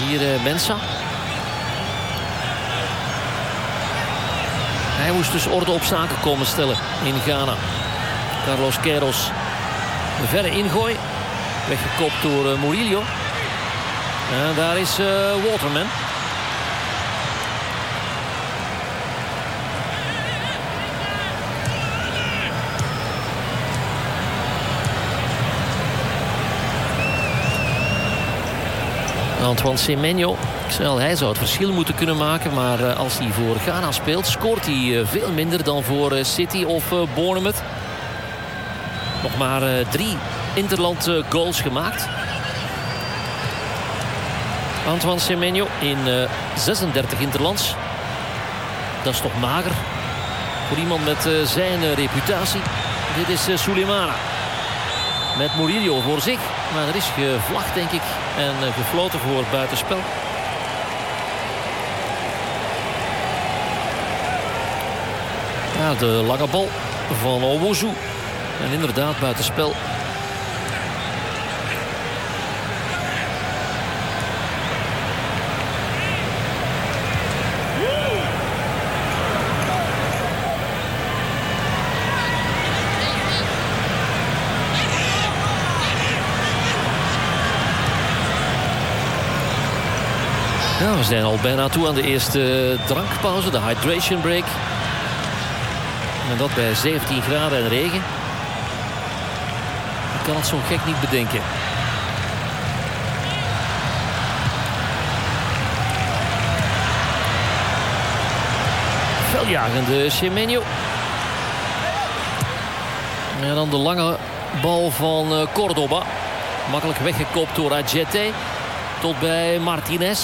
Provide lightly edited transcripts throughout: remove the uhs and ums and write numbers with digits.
Hier Mensah. Hij moest dus orde op zaken komen stellen in Ghana. Carlos Queiroz. Een verre ingooi. Weggekopt door Murillo. En daar is Waterman. Antoine Semenyo. Hij zou het verschil moeten kunnen maken. Maar als hij voor Ghana speelt, scoort hij veel minder dan voor City of Bournemouth. Nog maar 3 interland goals gemaakt. Antoine Semenyo in 36 interlands. Dat is toch mager voor iemand met zijn reputatie. Dit is Souleymana. Met Murillo voor zich. Maar er is gevlacht, denk ik. En gefloten voor buitenspel. Ja, de lange bal van Owusu. En inderdaad buitenspel. Ja, we zijn al bijna toe aan de eerste drankpauze, de hydration break. En dat bij 17 graden en regen. Ik kan het zo gek niet bedenken. Veljagende Semenyo. En dan de lange bal van Cordoba. Makkelijk weggekopt door Adjete. Tot bij Martinez.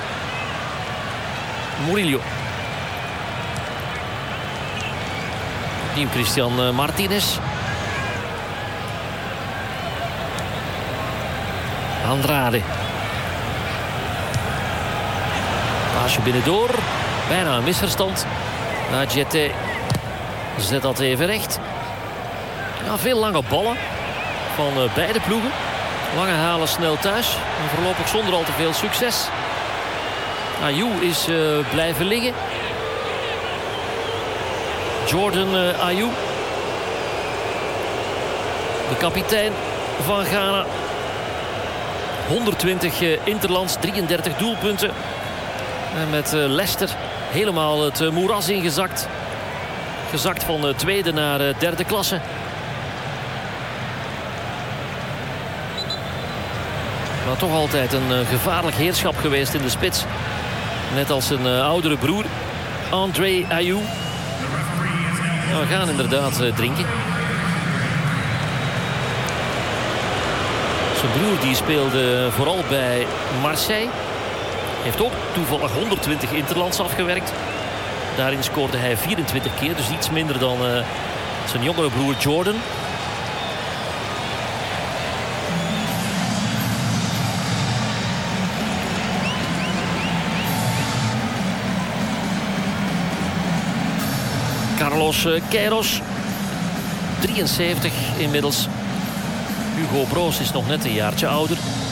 Murillo. Team Christian Martinez. Andrade. Paasje binnendoor. Bijna een misverstand. Adjete zet dat even recht. Ja, veel lange ballen van beide ploegen. Lange halen snel thuis. En voorlopig zonder al te veel succes. Ayew is blijven liggen. Jordan Ayew. De kapitein van Ghana. 120 interlands, 33 doelpunten. En met Leicester helemaal het moeras ingezakt. Gezakt van tweede naar derde klasse. Maar toch altijd een gevaarlijk heerschap geweest in de spits. Net als een oudere broer, André Ayew. Nou, we gaan inderdaad drinken. Zijn broer die speelde vooral bij Marseille. Heeft ook toevallig 120 interlands afgewerkt. Daarin scoorde hij 24 keer, dus iets minder dan zijn jongere broer Jordan. Carlos Queiroz, 73 inmiddels. Hugo Broos is nog net een jaartje ouder.